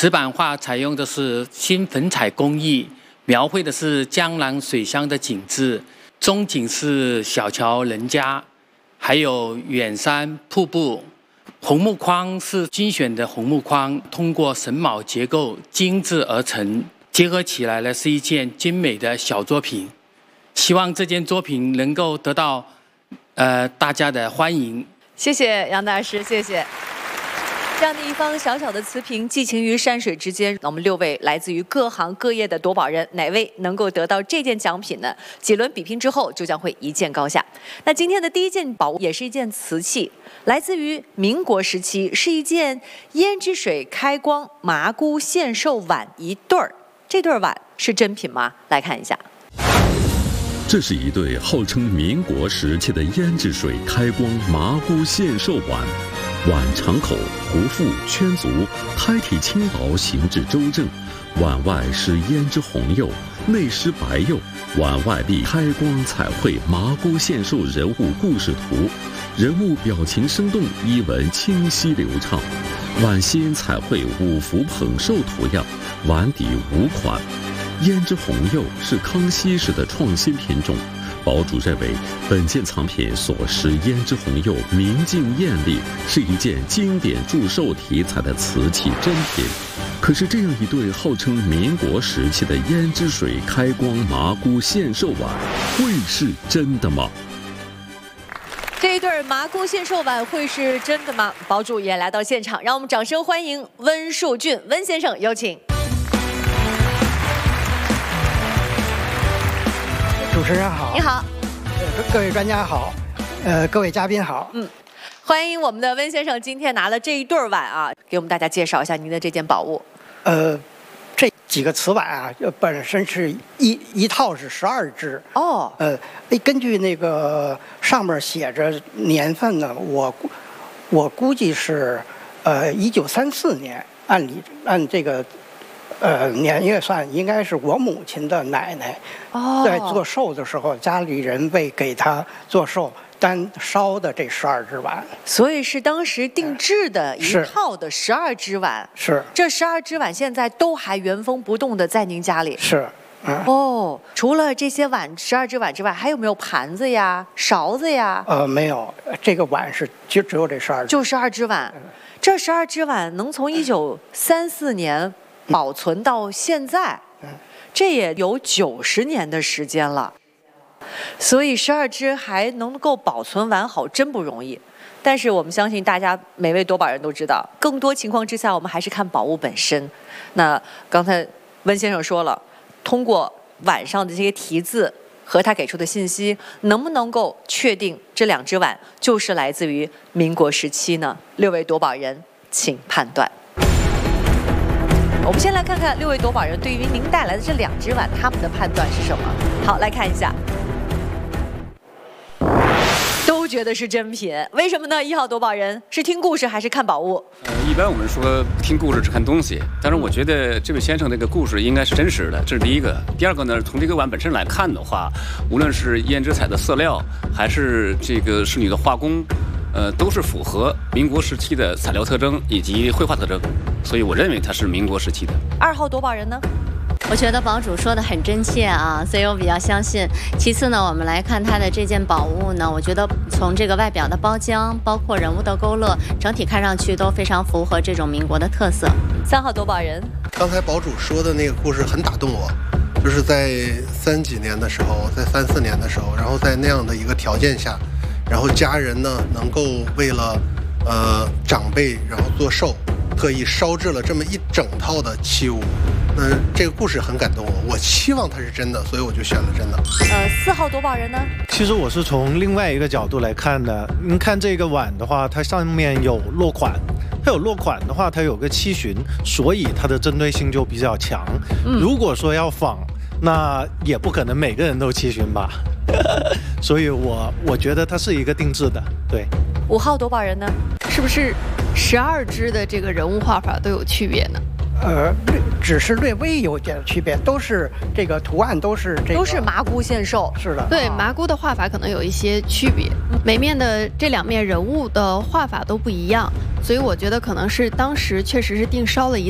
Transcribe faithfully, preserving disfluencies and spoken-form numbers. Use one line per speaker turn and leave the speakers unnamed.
瓷版画采用的是新粉彩工艺，描绘的是江南水乡的景致，中景是小桥人家，还有远山瀑布。红木框是精选的红木框，通过榫卯结构精致而成，结合起来呢是一件精美的小作品。希望这件作品能够得到呃大家的欢迎。
谢谢杨大师，谢谢。这样的一方小小的瓷瓶，寄情于山水之间。那我们六位来自于各行各业的夺宝人，哪位能够得到这件奖品呢？几轮比拼之后，就将会一见高下。那今天的第一件宝物也是一件瓷器，来自于民国时期，是一件胭脂水开光麻姑献寿碗一对儿。这对碗是真品吗？来看一下。
这是一对号称民国时期的胭脂水开光麻姑献寿碗。碗长口、弧腹、圈足，胎体轻薄，形制周正。碗外施胭脂红釉，内施白釉。碗外立开光彩绘麻姑献寿人物故事图，人物表情生动，衣纹清晰流畅。碗心彩绘五福捧寿图样，碗底五款。胭脂红釉是康熙时的创新品种。宝主认为，本件藏品所施胭脂红釉明净艳丽，是一件经典祝寿题材的瓷器珍品。可是，这样一对号称民国时期的胭脂水开光麻姑献寿碗，会是真的吗？
这一对麻姑献寿碗会是真的吗？宝主也来到现场，让我们掌声欢迎温树俊温先生，有请。
主持人好，
你好，
呃，各位专家好，呃，各位嘉宾好，
嗯，欢迎我们的温先生今天拿了这一对碗啊，给我们大家介绍一下您的这件宝物。
呃，这几个瓷碗啊，本身是一一套是十二只
哦，
呃，根据那个上面写着年份呢，我我估计是呃一九三四年，按理按这个。呃，年月算应该是我母亲的奶奶，
哦，
在做寿的时候，家里人为给她做寿单烧的这十二只碗，
所以是当时定制的一套的十二只碗。
是，
这十二只碗现在都还原封不动的在您家里。
是，嗯。
哦，除了这些碗十二只碗之外，还有没有盘子呀、勺子呀？
呃，没有，这个碗是就只有这十二只，
就十二只碗。这十二只碗能从一九三四年。保存到现在，这也有九十年的时间了，所以十二只还能够保存完好，真不容易。但是我们相信大家每位夺宝人都知道，更多情况之下，我们还是看宝物本身。那刚才温先生说了，通过碗上的这些题字和他给出的信息，能不能够确定这两只碗就是来自于民国时期呢？六位夺宝人，请判断。我们先来看看六位夺宝人对于您带来的这两只碗，他们的判断是什么？好，来看一下，都觉得是真品，为什么呢？一号夺宝人是听故事还是看宝物？
呃，一般我们说不听故事只看东西，但是我觉得这位先生这个故事应该是真实的，这是第一个。第二个呢，从这个碗本身来看的话，无论是胭脂彩的色料，还是这个仕女的画工。呃，都是符合民国时期的材料特征以及绘画特征，所以我认为它是民国时期的。
二号夺宝人呢？
我觉得宝主说的很真切啊，所以我比较相信。其次呢，我们来看它的这件宝物呢，我觉得从这个外表的包浆，包括人物的勾勒，整体看上去都非常符合这种民国的特色。
三号夺宝人，
刚才宝主说的那个故事很打动我，就是在三几年的时候，在三四年的时候，然后在那样的一个条件下。然后家人呢，能够为了呃长辈，然后做寿，特意烧制了这么一整套的器物。那、呃、这个故事很感动我，我期望它是真的，所以我就选了真的。
呃，四号夺宝人呢？
其实我是从另外一个角度来看的。您看这个碗的话，它上面有落款，它有落款的话，它有个七旬，所以它的针对性就比较强。嗯、如果说要仿，那也不可能每个人都七旬吧。所以我我觉得它是一个定制的，对。
五号夺宝人呢？
是不是十二只的这个人物画法都有区别呢？
呃，只是略微有点区别，都是这个图案都是这个，
都是麻姑献寿。
是的，
对，麻姑的画法可能有一些区别，每面的这两面人物的画法都不一样，所以我觉得可能是当时确实是定烧了一